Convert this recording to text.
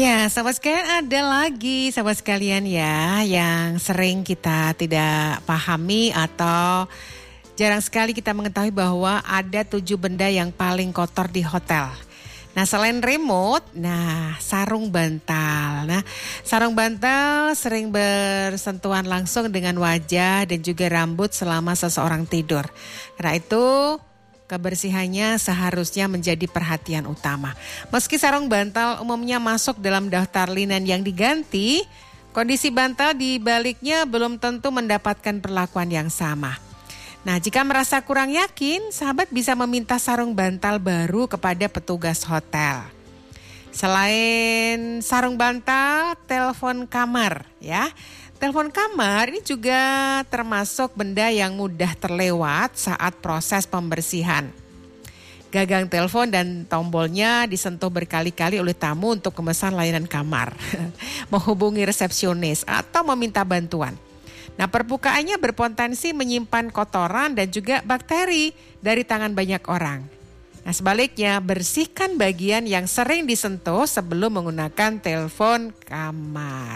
Ya, sahabat sekalian ada lagi sahabat sekalian ya yang sering kita tidak pahami atau jarang sekali kita mengetahui bahwa ada 7 benda yang paling kotor di hotel. Nah, selain remote, sarung bantal. Nah, sarung bantal sering bersentuhan langsung dengan wajah dan juga rambut selama seseorang tidur. Karena itu kebersihannya seharusnya menjadi perhatian utama. Meski sarung bantal umumnya masuk dalam daftar linen yang diganti, kondisi bantal di baliknya belum tentu mendapatkan perlakuan yang sama. Nah, jika merasa kurang yakin, sahabat bisa meminta sarung bantal baru kepada petugas hotel. Selain sarung bantal, telepon kamar ya. Telepon kamar ini juga termasuk benda yang mudah terlewat saat proses pembersihan. Gagang telepon dan tombolnya disentuh berkali-kali oleh tamu untuk memesan layanan kamar, menghubungi resepsionis atau meminta bantuan. Nah, permukaannya berpotensi menyimpan kotoran dan juga bakteri dari tangan banyak orang. Nah, sebaliknya bersihkan bagian yang sering disentuh sebelum menggunakan telepon kamar.